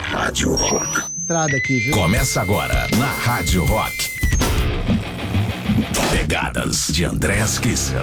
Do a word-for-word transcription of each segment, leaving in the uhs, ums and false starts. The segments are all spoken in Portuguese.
Rádio Rock. Entrada aqui, viu? Começa agora na Rádio Rock. Pegadas de Andrés Kisser.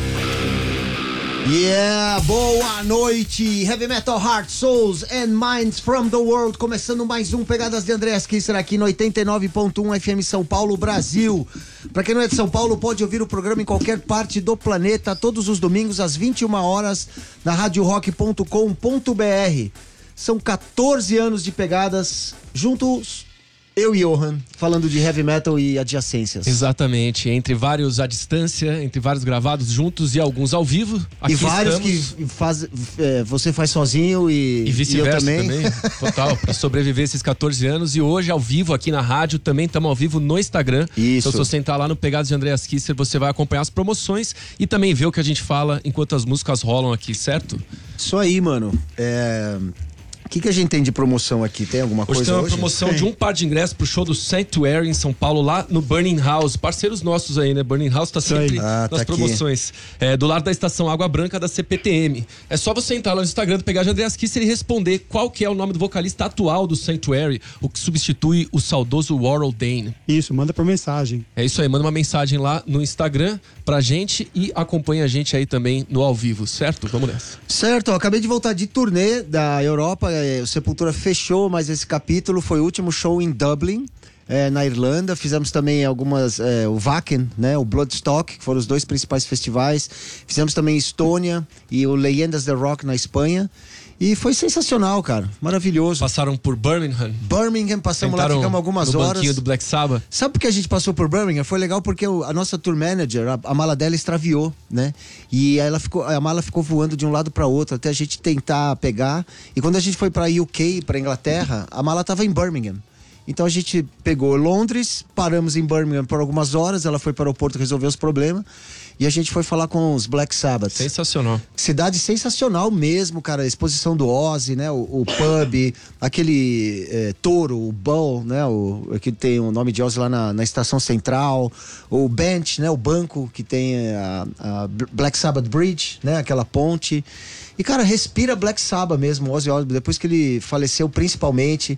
Yeah, boa noite, Heavy Metal Heart, Souls and Minds from the World. Começando mais um Pegadas de Andrés Kisser aqui no oitenta e nove ponto um F M São Paulo, Brasil. Pra quem não é de São Paulo, pode ouvir o programa em qualquer parte do planeta, todos os domingos às vinte e uma horas, na rádio rock ponto com ponto b r. São quatorze anos de Pegadas, juntos eu e Johan, falando de heavy metal e adjacências. Exatamente, entre vários à distância, entre vários gravados juntos e alguns ao vivo. Aqui e vários estamos... que faz, é, você faz sozinho e, e vice-versa e eu também. também. Total, pra sobreviver esses quatorze anos. E hoje ao vivo aqui na rádio, também estamos ao vivo no Instagram. Isso. Então se você entrar lá no Pegadas de Andrés Kisser, você vai acompanhar as promoções e também ver o que a gente fala enquanto as músicas rolam aqui, certo? Isso aí, mano. É... O que, que a gente tem de promoção aqui? Tem alguma hoje coisa tem uma hoje? promoção Tem. de um par de ingressos pro show do Sanctuary em São Paulo, lá no Burning House. Parceiros nossos aí, né? Burning House tá sempre Ah, nas tá promoções. É, do lado da estação Água Branca da C P T M. É só você entrar lá no Instagram do Pegar de Andrés Kisser e responder qual que é o nome do vocalista atual do Sanctuary, o que substitui o saudoso Warhol Dane. Isso, manda por mensagem. É isso aí, manda uma mensagem lá no Instagram pra gente e acompanha a gente aí também no ao vivo, certo? Vamos nessa. Certo, eu acabei de voltar de turnê da Europa, é, o Sepultura fechou, mas esse capítulo foi o último show em Dublin, é, na Irlanda. Fizemos também algumas, é, o Wacken, né, o Bloodstock, que foram os dois principais festivais. Fizemos também Estônia e o Leyendas del Rock na Espanha. E foi sensacional, cara, maravilhoso. Passaram por Birmingham. Birmingham, passamos Sentaram lá, ficamos algumas no horas. banquinho do Black Sabbath. Sabe por que a gente passou por Birmingham? Foi legal porque o, a nossa tour manager, a, a mala dela extraviou, né? E aí ela ficou, a mala ficou voando de um lado para outro até a gente tentar pegar. E quando a gente foi para U K, para Inglaterra, a mala tava em Birmingham. Então a gente pegou Londres, paramos em Birmingham por algumas horas, ela foi para o aeroporto resolver os problemas. E a gente foi falar com os Black Sabbath. Sensacional. Cidade sensacional mesmo, cara. A exposição do Ozzy, né? O, o pub, aquele é, touro, o Bull, né? O, que tem o nome de Ozzy lá na, na estação central. O bench, né? O banco que tem a, a Black Sabbath Bridge, né? Aquela ponte. E, cara, respira Black Sabbath mesmo, o Ozzy Osbourne. Depois que ele faleceu, principalmente.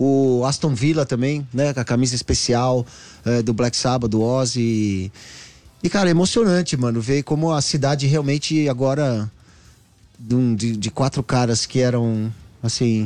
O Aston Villa também, né? Com a camisa especial é, do Black Sabbath, do Ozzy. E, cara, é emocionante, mano, ver como a cidade realmente agora, de, de, de quatro caras que eram, assim...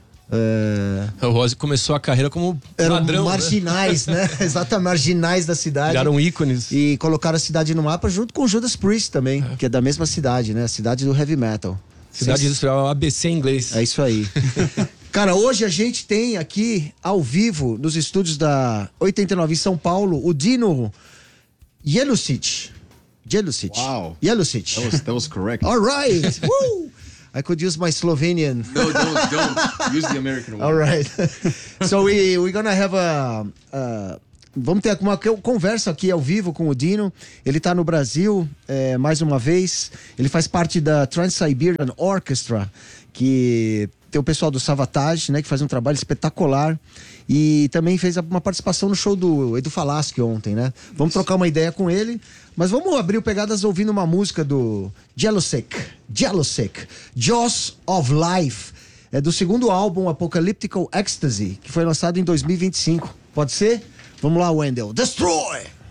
É... O Ozzy começou a carreira como eram ladrão, marginais, né? né? Exatamente, marginais da cidade. Viraram ícones. E colocaram a cidade no mapa junto com o Judas Priest também, é. que é da mesma cidade, né? A cidade do heavy metal. Cidade Cês... industrial, A B C em inglês. É isso aí. Cara, hoje a gente tem aqui, ao vivo, nos estúdios da oitenta e nove em São Paulo, o Dino... Jelusic. Jelusic. Wow. Jelusic. That was, that was correct. All right. Woo! I could use my Slovenian. No, don't, don't. Use the American one. All right. So we, we're gonna have a... a vamos ter uma conversa aqui ao vivo com o Dino. Ele tá no Brasil, é, mais uma vez. Ele faz parte da Trans-Siberian Orchestra, que... tem o pessoal do Savatage, né, que faz um trabalho espetacular. E também fez uma participação no show do Edu Falaschi ontem, né? Vamos trocar uma ideia com ele. Mas vamos abrir o Pegadas ouvindo uma música do Jelusic. Jelusic. Jaws of Life. É do segundo álbum, Apocalyptical Ecstasy, que foi lançado em dois mil e vinte e cinco. Pode ser? Vamos lá, Wendell. Destroy!